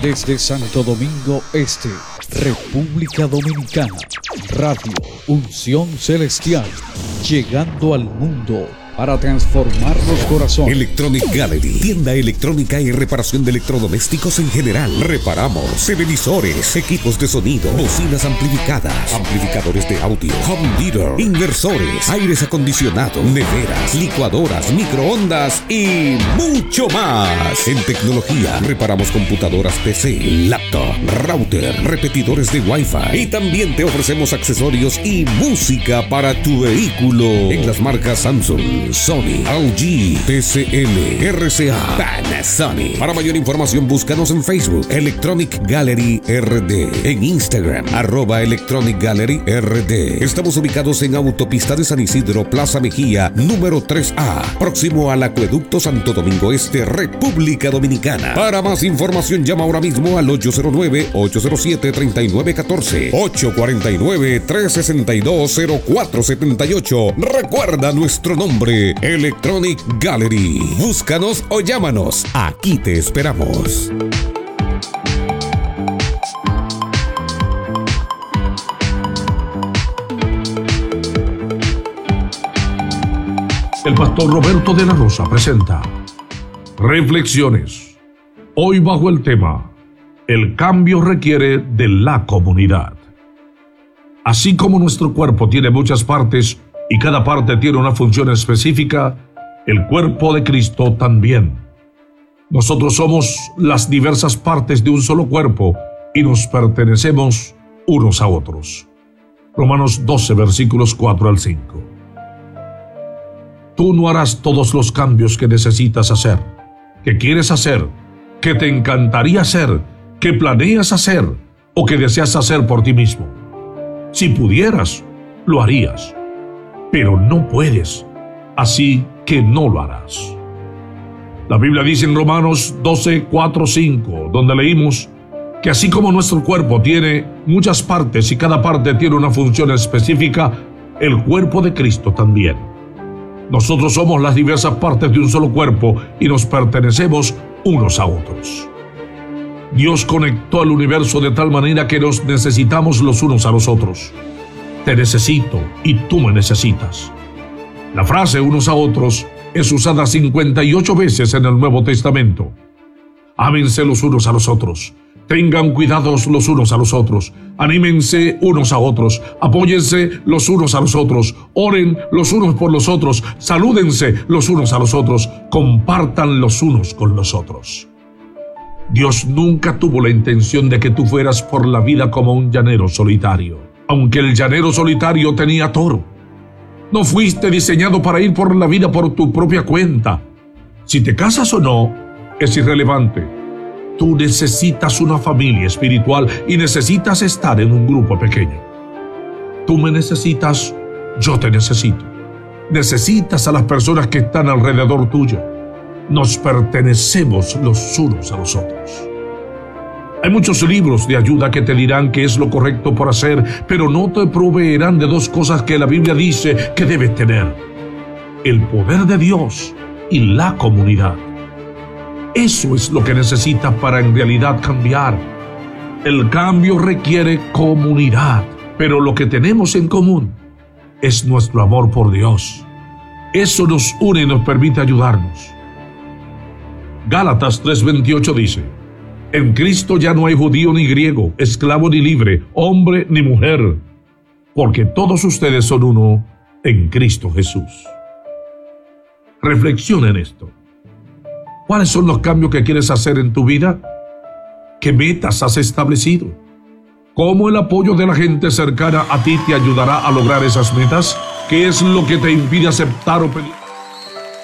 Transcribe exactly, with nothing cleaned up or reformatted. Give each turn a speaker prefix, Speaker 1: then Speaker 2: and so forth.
Speaker 1: Desde Santo Domingo Este, República Dominicana, Radio Unción Celestial, llegando al mundo para transformar los corazones.
Speaker 2: Electronic Gallery, tienda electrónica y reparación de electrodomésticos en general. Reparamos televisores, equipos de sonido, bocinas amplificadas, amplificadores de audio, home theater, inversores, aires acondicionados, neveras, licuadoras, microondas y mucho más. En tecnología, reparamos computadoras P C, laptop, router, repetidores de Wi-Fi y también te ofrecemos accesorios y música para tu vehículo en las marcas Samsung, Sony, L G, T C L, R C A, Panasonic. Para mayor información búscanos en Facebook Electronic Gallery R D, en Instagram arroba Electronic Gallery R D. Estamos ubicados en Autopista de San Isidro, Plaza Mejía, número tres A, próximo al Acueducto Santo Domingo Este, República Dominicana. Para más información llama ahora mismo al ocho cero nueve, ocho cero siete, tres nueve uno cuatro, ocho cuatro nueve, tres seis dos, cero cuatro siete ocho. Recuerda nuestro nombre, Electronic Gallery. Búscanos o llámanos. Aquí te esperamos.
Speaker 3: El pastor Roberto de la Rosa presenta Reflexiones. Hoy bajo el tema: el cambio requiere de la comunidad. Así como nuestro cuerpo tiene muchas partes y cada parte tiene una función específica, el cuerpo de Cristo también. Nosotros somos las diversas partes de un solo cuerpo y nos pertenecemos unos a otros. Romanos doce, versículos cuatro al cinco. Tú no harás todos los cambios que necesitas hacer, que quieres hacer, que te encantaría hacer, que planeas hacer o que deseas hacer por ti mismo. Si pudieras, lo harías, pero no puedes, así que no lo harás. La Biblia dice en Romanos doce, cuatro, cinco, donde leímos que así como nuestro cuerpo tiene muchas partes y cada parte tiene una función específica, el cuerpo de Cristo también. Nosotros somos las diversas partes de un solo cuerpo y nos pertenecemos unos a otros. Dios conectó al universo de tal manera que nos necesitamos los unos a los otros. Te necesito y tú me necesitas. La frase unos a otros es usada cincuenta y ocho veces en el Nuevo Testamento. Ámense los unos a los otros. Tengan cuidados los unos a los otros. Anímense unos a otros. Apóyense los unos a los otros. Oren los unos por los otros. Salúdense los unos a los otros. Compartan los unos con los otros. Dios nunca tuvo la intención de que tú fueras por la vida como un llanero solitario. Aunque el llanero solitario tenía toro. No fuiste diseñado para ir por la vida por tu propia cuenta. Si te casas o no, es irrelevante. Tú necesitas una familia espiritual y necesitas estar en un grupo pequeño. Tú me necesitas, yo te necesito. Necesitas a las personas que están alrededor tuyo. Nos pertenecemos los unos a los otros. Hay muchos libros de ayuda que te dirán qué es lo correcto por hacer, pero no te proveerán de dos cosas que la Biblia dice que debes tener: el poder de Dios y la comunidad. Eso es lo que necesitas para en realidad cambiar. El cambio requiere comunidad, pero lo que tenemos en común es nuestro amor por Dios. Eso nos une y nos permite ayudarnos. Gálatas tres veintiocho dice: en Cristo ya no hay judío ni griego, esclavo ni libre, hombre ni mujer, porque todos ustedes son uno en Cristo Jesús. Reflexiona en esto. ¿Cuáles son los cambios que quieres hacer en tu vida? ¿Qué metas has establecido? ¿Cómo el apoyo de la gente cercana a ti te ayudará a lograr esas metas? ¿Qué es lo que te impide aceptar o pedir?